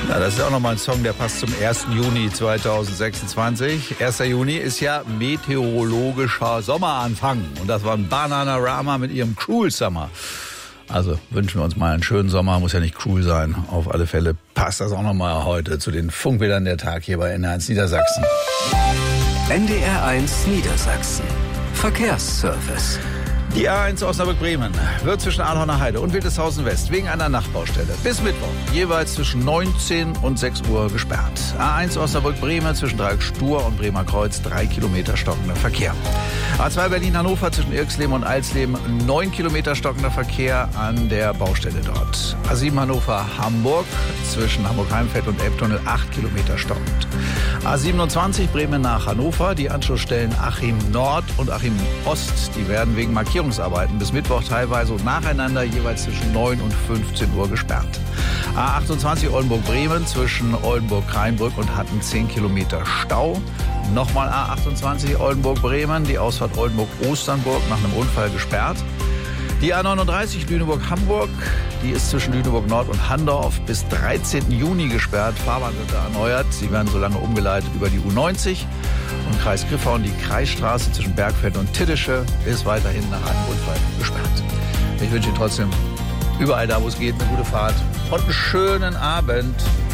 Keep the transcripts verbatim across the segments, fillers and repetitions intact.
Ja, das ist auch nochmal ein Song, der passt zum ersten Juni zweitausendsechsundzwanzig. erster Juni ist ja meteorologischer Sommeranfang. Und das war ein Bananarama mit ihrem Cruel Summer. Also wünschen wir uns mal einen schönen Sommer, muss ja nicht cruel sein. Auf alle Fälle passt das auch nochmal heute zu den Funkbildern der Tag hier bei N D R eins Niedersachsen. N D R eins Niedersachsen. Verkehrsservice. Die A eins Osnabrück-Bremen wird zwischen Arnhauser Heide und Wildeshausen West wegen einer Nachbaustelle bis Mittwoch jeweils zwischen neunzehn und sechs Uhr gesperrt. A eins Osnabrück-Bremen zwischen Dreieck Stur und Bremer Kreuz drei Kilometer stockender Verkehr. A zwei Berlin-Hannover zwischen Irxleben und Alsleben neun Kilometer stockender Verkehr an der Baustelle dort. A sieben Hannover-Hamburg zwischen Hamburg-Heimfeld und Elbtunnel acht Kilometer stockend. A siebenundzwanzig Bremen nach Hannover, die Anschlussstellen Achim Nord und Achim Ost, die werden wegen Markierungsarbeiten bis Mittwoch teilweise und nacheinander jeweils zwischen neun und fünfzehn Uhr gesperrt. A achtundzwanzig Oldenburg-Bremen zwischen Oldenburg-Kreinbrück und Hatten zehn Kilometer Stau. Nochmal A achtundzwanzig Oldenburg-Bremen, die Ausfahrt Oldenburg-Osternburg nach einem Unfall gesperrt. Die A neununddreißig Lüneburg-Hamburg, die ist zwischen Lüneburg-Nord und Handorf bis dreizehnten Juni gesperrt. Fahrbahn wird da erneuert. Sie werden so lange umgeleitet über die U neunzig. Und Kreis Griffau, die Kreisstraße zwischen Bergfeld und Tiddische ist weiterhin nach einem Unfall gesperrt. Ich wünsche Ihnen trotzdem überall da, wo es geht, eine gute Fahrt und einen schönen Abend.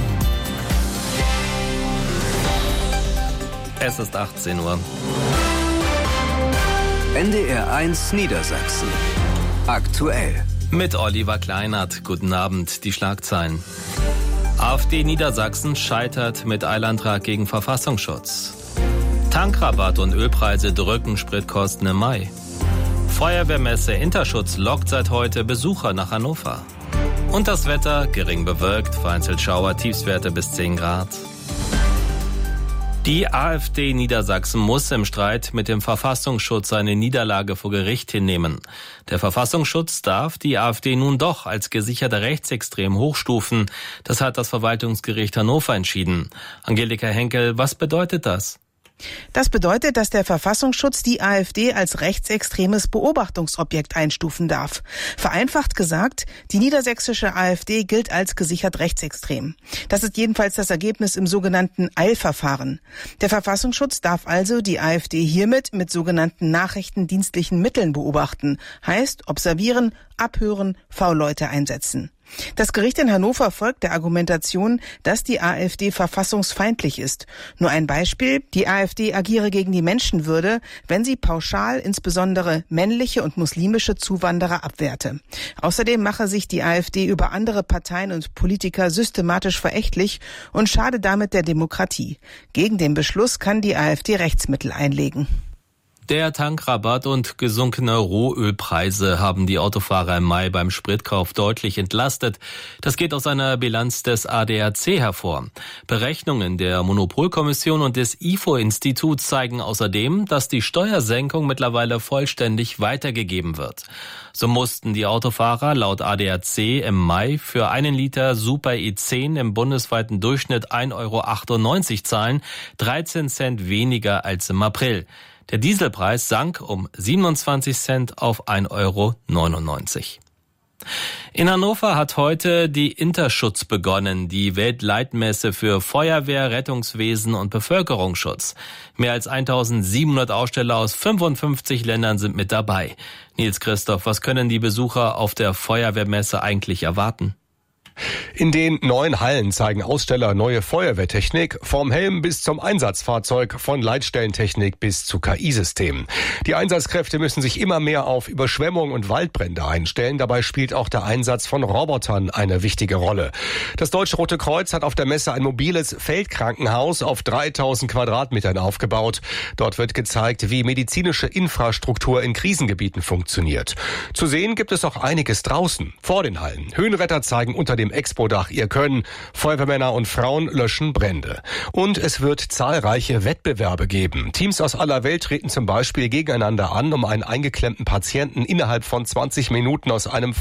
Es ist achtzehn Uhr. N D R eins Niedersachsen. Aktuell. Mit Oliver Kleinert. Guten Abend, die Schlagzeilen. AfD Niedersachsen scheitert mit Eilantrag gegen Verfassungsschutz. Tankrabatt und Ölpreise drücken Spritkosten im Mai. Feuerwehrmesse Interschutz lockt seit heute Besucher nach Hannover. Und das Wetter gering bewölkt, vereinzelt Schauer, Tiefstwerte bis zehn Grad. Die AfD Niedersachsen muss im Streit mit dem Verfassungsschutz eine Niederlage vor Gericht hinnehmen. Der Verfassungsschutz darf die AfD nun doch als gesicherter Rechtsextrem hochstufen. Das hat das Verwaltungsgericht Hannover entschieden. Angelika Henkel, was bedeutet das? Das bedeutet, dass der Verfassungsschutz die AfD als rechtsextremes Beobachtungsobjekt einstufen darf. Vereinfacht gesagt, die niedersächsische AfD gilt als gesichert rechtsextrem. Das ist jedenfalls das Ergebnis im sogenannten Eilverfahren. Der Verfassungsschutz darf also die AfD hiermit mit sogenannten nachrichtendienstlichen Mitteln beobachten. Heißt, observieren, abhören, V-Leute einsetzen. Das Gericht in Hannover folgt der Argumentation, dass die AfD verfassungsfeindlich ist. Nur ein Beispiel: Die AfD agiere gegen die Menschenwürde, wenn sie pauschal insbesondere männliche und muslimische Zuwanderer abwehrte. Außerdem mache sich die AfD über andere Parteien und Politiker systematisch verächtlich und schade damit der Demokratie. Gegen den Beschluss kann die AfD Rechtsmittel einlegen. Der Tankrabatt und gesunkene Rohölpreise haben die Autofahrer im Mai beim Spritkauf deutlich entlastet. Das geht aus einer Bilanz des A D A C hervor. Berechnungen der Monopolkommission und des I F O-Instituts zeigen außerdem, dass die Steuersenkung mittlerweile vollständig weitergegeben wird. So mussten die Autofahrer laut A D A C im Mai für einen Liter Super E zehn im bundesweiten Durchschnitt ein Euro achtundneunzig zahlen, dreizehn Cent weniger als im April. Der Dieselpreis sank um siebenundzwanzig Cent auf ein Euro neunundneunzig. In Hannover hat heute die Interschutz begonnen, die Weltleitmesse für Feuerwehr, Rettungswesen und Bevölkerungsschutz. Mehr als eintausendsiebenhundert Aussteller aus fünfundfünfzig Ländern sind mit dabei. Nils Christoph, was können die Besucher auf der Feuerwehrmesse eigentlich erwarten? In den neuen Hallen zeigen Aussteller neue Feuerwehrtechnik, vom Helm bis zum Einsatzfahrzeug, von Leitstellentechnik bis zu K I-Systemen. Die Einsatzkräfte müssen sich immer mehr auf Überschwemmung und Waldbrände einstellen. Dabei spielt auch der Einsatz von Robotern eine wichtige Rolle. Das Deutsche Rote Kreuz hat auf der Messe ein mobiles Feldkrankenhaus auf dreitausend Quadratmetern aufgebaut. Dort wird gezeigt, wie medizinische Infrastruktur in Krisengebieten funktioniert. Zu sehen gibt es auch einiges draußen, vor den Hallen. Höhenretter zeigen unter dem Expo-Dach ihr Können. Feuerwehrmänner und Frauen löschen Brände. Und es wird zahlreiche Wettbewerbe geben. Teams aus aller Welt treten zum Beispiel gegeneinander an, um einen eingeklemmten Patienten innerhalb von zwanzig Minuten aus einem